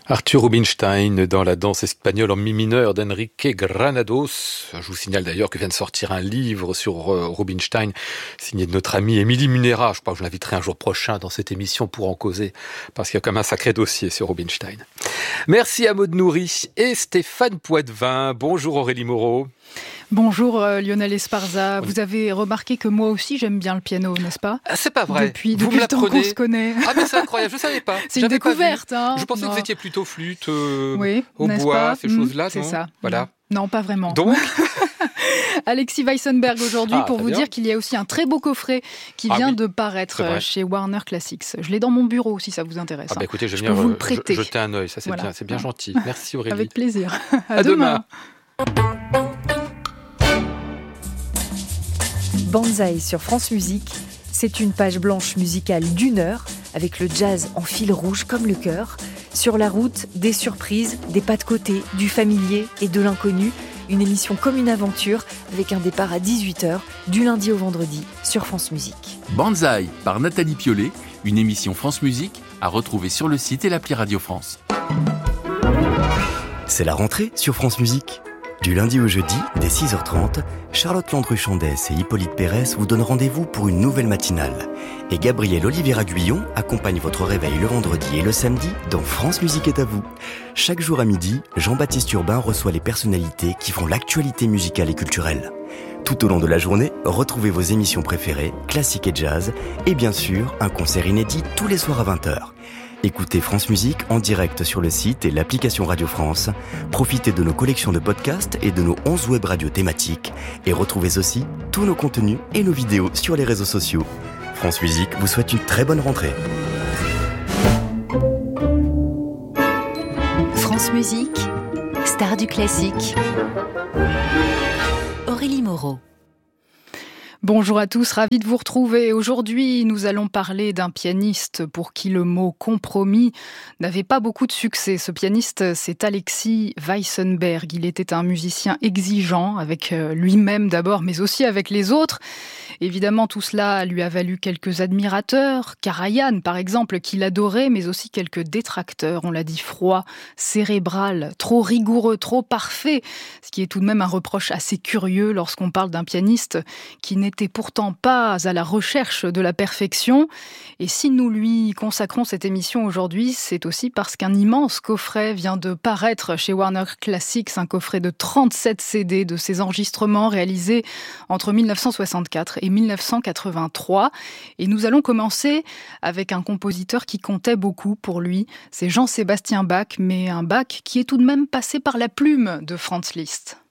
Arthur Rubinstein dans la danse espagnole en mi mineur d'Enrique Granados. Je vous signale d'ailleurs que vient de sortir un livre sur Rubinstein signé de notre amie Émilie Munera. Je crois que je l'inviterai un jour prochain dans cette émission pour en causer parce qu'il y a quand même un sacré dossier sur Rubinstein. Merci à Maud Nourri et Stéphane Poitvin. Bonjour Aurélie Moreau. Bonjour Lionel Esparza. Vous avez remarqué que moi aussi j'aime bien le piano, n'est-ce pas ? C'est pas vrai. Depuis le temps qu'on se connaît. Ah mais c'est incroyable, je savais pas. C'est une découverte. Je pensais que vous étiez plutôt flûte, oui, au bois, pas ces choses-là. C'est non ça. Voilà. Non, pas vraiment. Donc Alexis Weissenberg aujourd'hui pour vous bien. dire qu'il y a aussi un très beau coffret qui vient de paraître chez Warner Classics. Je l'ai dans mon bureau si ça vous intéresse. Ah bah écoutez, je peux viens vous le prêter. jeter un œil, ça c'est bien, c'est bien gentil. Merci Aurélie. Avec plaisir. À demain. Banzai sur France Musique, c'est une page blanche musicale d'1 heure avec le jazz en fil rouge comme le cœur. Sur la route, des surprises, des pas de côté, du familier et de l'inconnu. Une émission comme une aventure avec un départ à 18h du lundi au vendredi sur France Musique. Banzai par Nathalie Piollet, une émission France Musique à retrouver sur le site et l'appli Radio France. C'est la rentrée sur France Musique. Du lundi au jeudi, dès 6h30, Charlotte Landru-Chandès et Hippolyte Pérès vous donnent rendez-vous pour une nouvelle matinale. Et Gabriel Oliveira-Guillon accompagne votre réveil le vendredi et le samedi dans France Musique est à vous. Chaque jour à midi, Jean-Baptiste Urbain reçoit les personnalités qui font l'actualité musicale et culturelle. Tout au long de la journée, retrouvez vos émissions préférées, classiques et jazz, et bien sûr, un concert inédit tous les soirs à 20h. Écoutez France Musique en direct sur le site et l'application Radio France. Profitez de nos collections de podcasts et de nos 11 web radios thématiques. Et retrouvez aussi tous nos contenus et nos vidéos sur les réseaux sociaux. France Musique vous souhaite une très bonne rentrée. France Musique, star du classique. Aurélie Moreau. Bonjour à tous, ravi de vous retrouver. Aujourd'hui, nous allons parler d'un pianiste pour qui le mot compromis n'avait pas beaucoup de succès. Ce pianiste, c'est Alexis Weissenberg. Il était un musicien exigeant avec lui-même d'abord, mais aussi avec les autres. Évidemment, tout cela lui a valu quelques admirateurs, Karajan par exemple, qu'il adorait, mais aussi quelques détracteurs. On l'a dit froid, cérébral, trop rigoureux, trop parfait, ce qui est tout de même un reproche assez curieux lorsqu'on parle d'un pianiste qui n'était pourtant pas à la recherche de la perfection. Et si nous lui consacrons cette émission aujourd'hui, c'est aussi parce qu'un immense coffret vient de paraître chez Warner Classics, un coffret de 37 CD de ses enregistrements réalisés entre 1964 et 1983. Et nous allons commencer avec un compositeur qui comptait beaucoup pour lui. C'est Jean-Sébastien Bach, mais un Bach qui est tout de même passé par la plume de Franz Liszt.